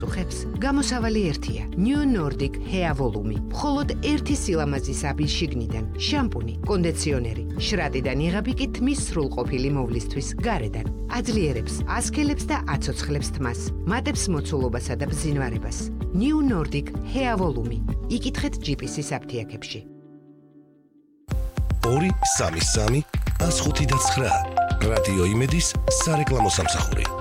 ხებს გამოსავალი ერთია. New Nordic Hair Volume. მხოლოდ ერთი სილამაზის აბის შიგნიდან შამპუნი, კონდიციონერი, შრატიდან იღები კი თმის სრულყოფილი მოვლისთვის გარედან. აძლიერებს, ასქელებს და აცოცხლებს თმას, მატებს მოცულობასა და ბზინვარებას. New Nordic Hair Volume. იკითხეთ GPC-ის აფთიაქებში. 2-3-3-105-9 რადიო იმედის სარეკლამო სამსახური.